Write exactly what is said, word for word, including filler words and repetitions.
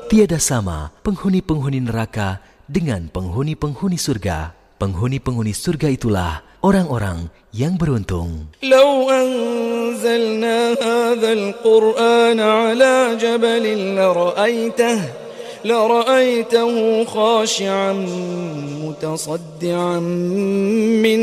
Tiada sama penghuni-penghuni neraka dengan penghuni-penghuni surga. Penghuni-penghuni surga itulah orang-orang yang beruntung. Lau anzalna hadzal Qur'an ala jabalin lara'aitah لرأيته خاشعا متصدعا من